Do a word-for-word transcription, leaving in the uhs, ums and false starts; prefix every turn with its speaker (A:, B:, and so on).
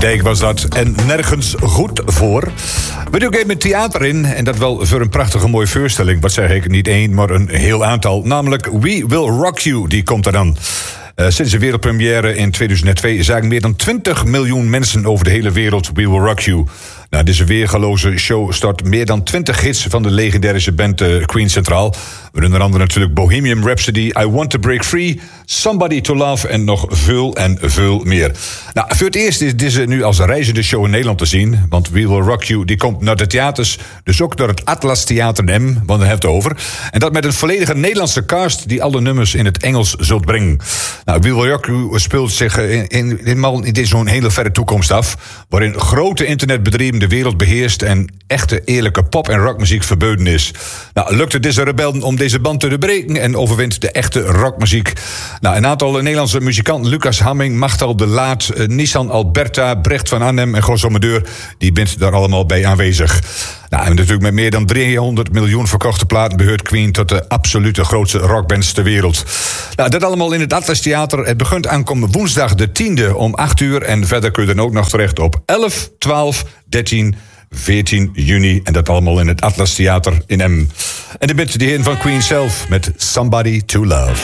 A: Dijk was dat. En nergens goed voor. We doen even met theater in. En dat wel voor een prachtige mooie voorstelling. Wat zeg ik? Niet één, maar een heel aantal. Namelijk We Will Rock You. Die komt er dan. Uh, sinds de wereldpremière in tweeduizend twee zagen meer dan twintig miljoen mensen over de hele wereld We Will Rock You. Nou, deze weergaloze show start meer dan twintig hits van de legendarische band uh, Queen centraal. Onder andere natuurlijk Bohemian Rhapsody, I Want to Break Free, Somebody to Love en nog veel en veel meer. Nou, voor het eerst is deze nu als reizende show in Nederland te zien. Want We Will Rock You die komt naar de theaters, dus ook naar het Atlas Theater in M, want daar heeft het over. En dat met een volledige Nederlandse cast die alle nummers in het Engels zult brengen. Nou, We Will Rock You speelt zich in, in, in, in zo'n hele verre toekomst af, waarin grote internetbedrijven de wereld beheerst en echte eerlijke pop- en rockmuziek verboden is. Nou, lukt het deze rebellen om deze band te doorbreken en overwint de echte rockmuziek. Nou, een aantal Nederlandse muzikanten, Lucas Hamming, Machtal de Laat, uh, Nissan Alberta, Brecht van Arnhem en Gos Amadeur, die bent daar allemaal bij aanwezig. Nou, en natuurlijk met meer dan driehonderd miljoen verkochte platen behoort Queen tot de absolute grootste rockbands ter wereld. Nou, dat allemaal in het Atlas Theater. Het begint aankomende woensdag de tiende om acht uur. En verder kun je dan ook nog terecht op elf, twaalf, dertien, veertien juni. En dat allemaal in het Atlas Theater in M. En de bent de heren van Queen zelf met Somebody to Love.